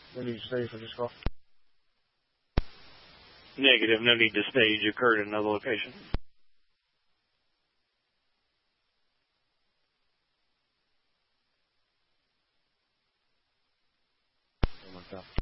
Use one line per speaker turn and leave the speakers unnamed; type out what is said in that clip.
No need to stay for this call.
Negative. No need to stage. Occurred at another location.
Oh my God.